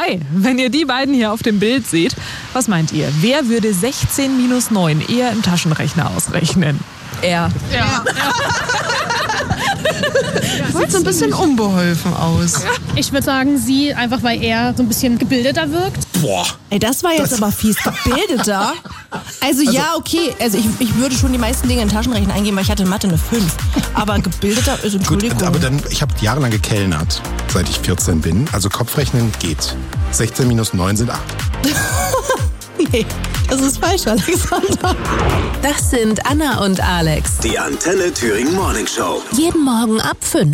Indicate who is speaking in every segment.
Speaker 1: Hi, wenn ihr die beiden hier auf dem Bild seht, was meint ihr? Wer würde 16 minus 9 eher im Taschenrechner ausrechnen? Er.
Speaker 2: Ja. Sieht so ein bisschen unbeholfen aus.
Speaker 3: Ich würde sagen, sie, einfach weil er so ein bisschen gebildeter wirkt.
Speaker 4: Boah.
Speaker 5: Ey, das war jetzt aber fies. Gebildeter? Also ja, okay. Also ich würde schon die meisten Dinge in den Taschenrechner eingeben, weil ich hatte in Mathe eine 5. Aber gebildeter ist, Entschuldigung.
Speaker 4: Gut, aber dann, ich habe jahrelang gekellnert, seit ich 14 bin. Also Kopfrechnen geht. 16 minus 9 sind 8.
Speaker 5: Nee, das ist falsch, Alexander.
Speaker 6: Das sind Anna und Alex.
Speaker 7: Die Antenne Thüringen Morning Show.
Speaker 6: Jeden Morgen ab 5.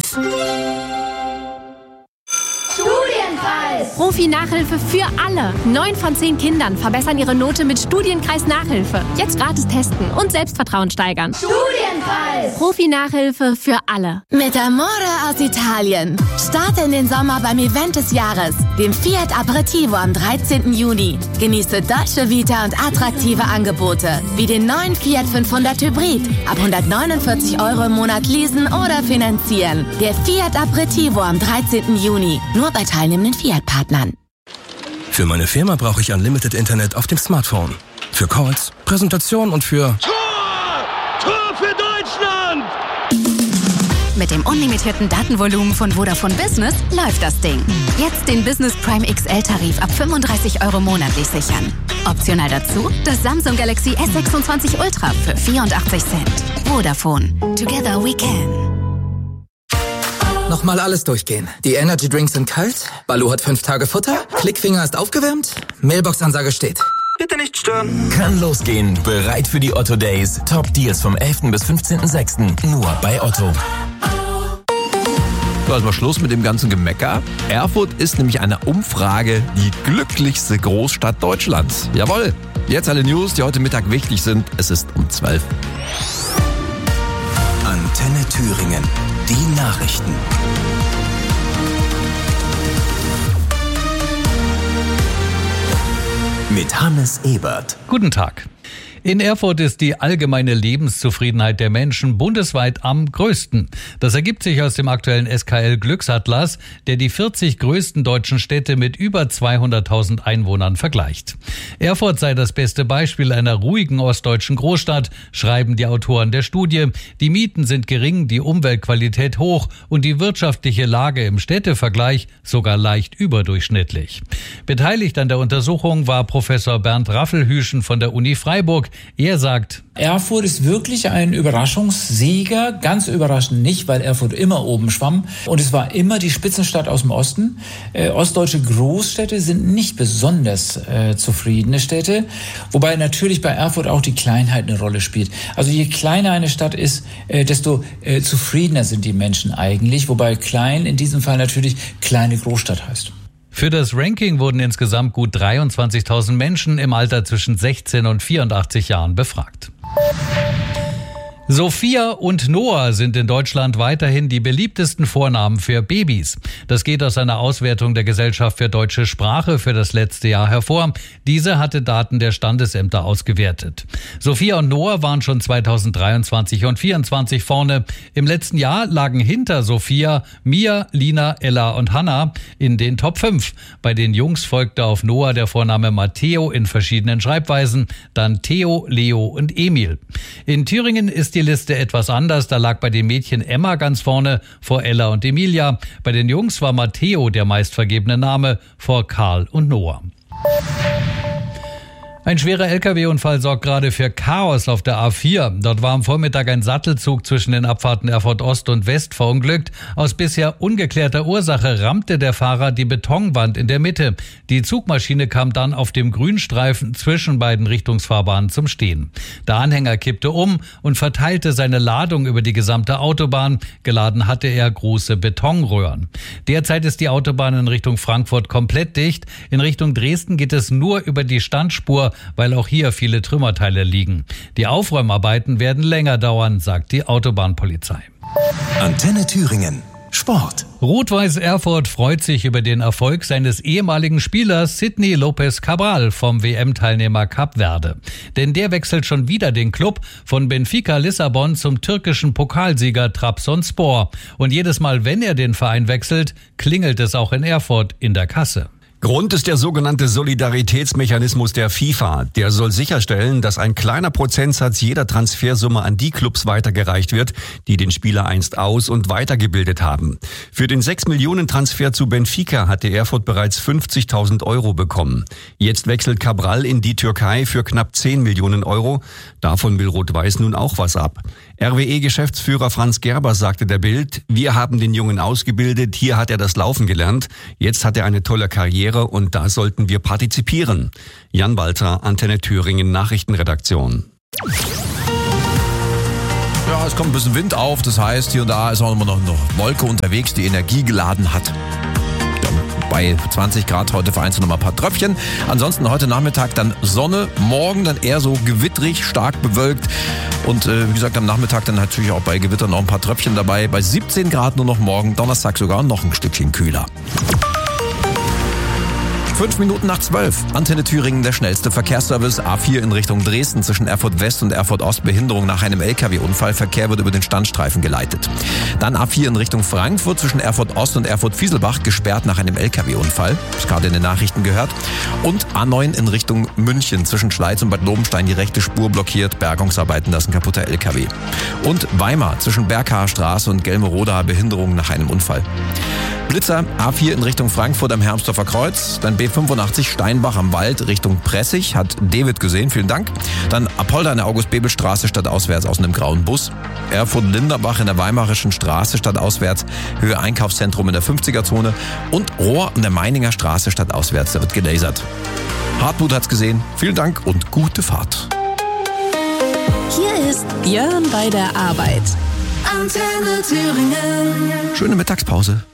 Speaker 8: Profi-Nachhilfe für alle. 9 von 10 Kindern verbessern ihre Note mit Studienkreis-Nachhilfe. Jetzt gratis testen und Selbstvertrauen steigern. Studienkreis! Profi-Nachhilfe für alle.
Speaker 9: Mit Amore aus Italien. Starte in den Sommer beim Event des Jahres, dem Fiat Aperitivo am 13. Juni. Genieße Dolce Vita und attraktive Angebote, wie den neuen Fiat 500 Hybrid. Ab 149 € im Monat leasen oder finanzieren. Der Fiat Aperitivo am 13. Juni. Nur bei teilnehmenden Fiat-Partnern.
Speaker 10: Für meine Firma brauche ich Unlimited Internet auf dem Smartphone. Für Calls, Präsentationen und für...
Speaker 11: Tor für Deutschland!
Speaker 12: Mit dem unlimitierten Datenvolumen von Vodafone Business läuft das Ding. Jetzt den Business Prime XL-Tarif ab 35 € monatlich sichern. Optional dazu das Samsung Galaxy S26 Ultra für 84 Cent. Vodafone. Together we can.
Speaker 13: Nochmal alles durchgehen. Die Energy Drinks sind kalt, Baloo hat 5 Tage Futter, Klickfinger ist aufgewärmt, Mailbox-Ansage steht.
Speaker 7: Bitte nicht stören.
Speaker 14: Kann losgehen. Bereit für die Otto Days. Top Deals vom 11. bis 15.06. Nur bei Otto.
Speaker 15: So, also mal Schluss mit dem ganzen Gemecker. Erfurt ist nämlich einer Umfrage die glücklichste Großstadt Deutschlands. Jawohl. Jetzt alle News, die heute Mittag wichtig sind. Es ist um 12.
Speaker 7: Antenne Thüringen. Die Nachrichten. Mit Hannes Ebert.
Speaker 16: Guten Tag. In Erfurt ist die allgemeine Lebenszufriedenheit der Menschen bundesweit am größten. Das ergibt sich aus dem aktuellen SKL Glücksatlas, der die 40 größten deutschen Städte mit über 200.000 Einwohnern vergleicht. Erfurt sei das beste Beispiel einer ruhigen ostdeutschen Großstadt, schreiben die Autoren der Studie. Die Mieten sind gering, die Umweltqualität hoch und die wirtschaftliche Lage im Städtevergleich sogar leicht überdurchschnittlich. Beteiligt an der Untersuchung war Professor Bernd Raffelhüschen von der Uni Freiburg. Er sagt:
Speaker 17: Erfurt ist wirklich ein Überraschungssieger. Ganz überraschend nicht, weil Erfurt immer oben schwamm. Und es war immer die Spitzenstadt aus dem Osten. Ostdeutsche Großstädte sind nicht besonders zufriedene Städte. Wobei natürlich bei Erfurt auch die Kleinheit eine Rolle spielt. Also je kleiner eine Stadt ist, desto zufriedener sind die Menschen eigentlich. Wobei klein in diesem Fall natürlich kleine Großstadt heißt.
Speaker 16: Für das Ranking wurden insgesamt gut 23.000 Menschen im Alter zwischen 16 und 84 Jahren befragt. Sophia und Noah sind in Deutschland weiterhin die beliebtesten Vornamen für Babys. Das geht aus einer Auswertung der Gesellschaft für deutsche Sprache für das letzte Jahr hervor. Diese hatte Daten der Standesämter ausgewertet. Sophia und Noah waren schon 2023 und 2024 vorne. Im letzten Jahr lagen hinter Sophia Mia, Lina, Ella und Hannah in den Top 5. Bei den Jungs folgte auf Noah der Vorname Matteo in verschiedenen Schreibweisen, dann Theo, Leo und Emil. In Thüringen ist die Liste etwas anders. Da lag bei den Mädchen Emma ganz vorne vor Ella und Emilia. Bei den Jungs war Matteo der meistvergebene Name vor Karl und Noah. Ein schwerer Lkw-Unfall sorgt gerade für Chaos auf der A4. Dort war am Vormittag ein Sattelzug zwischen den Abfahrten Erfurt Ost und West verunglückt. Aus bisher ungeklärter Ursache rammte der Fahrer die Betonwand in der Mitte. Die Zugmaschine kam dann auf dem Grünstreifen zwischen beiden Richtungsfahrbahnen zum Stehen. Der Anhänger kippte um und verteilte seine Ladung über die gesamte Autobahn. Geladen hatte er große Betonröhren. Derzeit ist die Autobahn in Richtung Frankfurt komplett dicht. In Richtung Dresden geht es nur über die Standspur, weil auch hier viele Trümmerteile liegen. Die Aufräumarbeiten werden länger dauern, sagt die Autobahnpolizei.
Speaker 7: Antenne Thüringen. Sport.
Speaker 16: Rot-Weiß Erfurt freut sich über den Erfolg seines ehemaligen Spielers Sidney Lopez Cabral vom WM-Teilnehmer Kap Verde. Denn der wechselt schon wieder den Club von Benfica Lissabon zum türkischen Pokalsieger Trabzonspor. Und jedes Mal, wenn er den Verein wechselt, klingelt es auch in Erfurt in der Kasse.
Speaker 18: Grund ist der sogenannte Solidaritätsmechanismus der FIFA. Der soll sicherstellen, dass ein kleiner Prozentsatz jeder Transfersumme an die Clubs weitergereicht wird, die den Spieler einst aus- und weitergebildet haben. Für den 6-Millionen-Transfer zu Benfica hatte Erfurt bereits 50.000 Euro bekommen. Jetzt wechselt Cabral in die Türkei für knapp 10 Millionen Euro. Davon will Rot-Weiß nun auch was ab. RWE-Geschäftsführer Franz Gerber sagte der Bild, wir haben den Jungen ausgebildet, hier hat er das Laufen gelernt, jetzt hat er eine tolle Karriere und da sollten wir partizipieren. Jan Walter, Antenne Thüringen, Nachrichtenredaktion.
Speaker 15: Ja, es kommt ein bisschen Wind auf, das heißt, hier und da ist auch immer noch eine Wolke unterwegs, die Energie geladen hat. Bei 20 Grad heute vereinzelt noch mal ein paar Tröpfchen. Ansonsten heute Nachmittag dann Sonne, morgen dann eher so gewittrig, stark bewölkt. Und wie gesagt, am Nachmittag dann natürlich auch bei Gewitter noch ein paar Tröpfchen dabei. Bei 17 Grad nur noch morgen, Donnerstag sogar noch ein Stückchen kühler. 5 Minuten nach 12. Antenne Thüringen, der schnellste Verkehrsservice. A4 in Richtung Dresden zwischen Erfurt West und Erfurt Ost. Behinderung nach einem LKW-Unfall. Verkehr wird über den Standstreifen geleitet. Dann A4 in Richtung Frankfurt zwischen Erfurt Ost und Erfurt Fieselbach. Gesperrt nach einem LKW-Unfall. Das gerade in den Nachrichten gehört. Und A9 in Richtung München zwischen Schleiz und Bad Lobenstein. Die rechte Spur blockiert. Bergungsarbeiten, das ist ein kaputter LKW. Und Weimar zwischen Berghaar Straße und Gelmerode. Behinderung nach einem Unfall. Blitzer A4 in Richtung Frankfurt am Hermsdorfer Kreuz. Dann B85 Steinbach am Wald Richtung Pressig. Hat David gesehen, vielen Dank. Dann Apolda in der August-Bebel-Straße stadtauswärts aus einem grauen Bus. Erfurt-Linderbach in der Weimarischen Straße stadtauswärts. Höhe Einkaufszentrum in der 50er-Zone. Und Rohr in der Meininger Straße stadtauswärts. Da wird gelasert. Hartmut hat's gesehen. Vielen Dank und gute Fahrt.
Speaker 6: Hier ist Björn bei der Arbeit.
Speaker 9: Antenne Thüringen.
Speaker 15: Schöne Mittagspause.